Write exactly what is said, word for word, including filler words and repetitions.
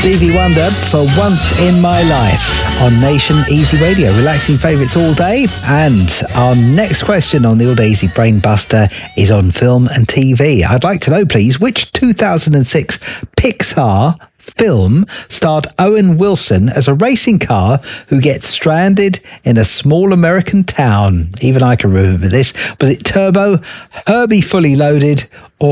Stevie Wonder for Once in My Life on Nation Easy Radio. Relaxing favourites all day. And our next question on the All Day Easy Brain Buster is on film and T V. I'd like to know, please, which two thousand six Pixar film starred Owen Wilson as a racing car who gets stranded in a small American town? Even I can remember this. Was it Turbo, Herbie Fully Loaded, or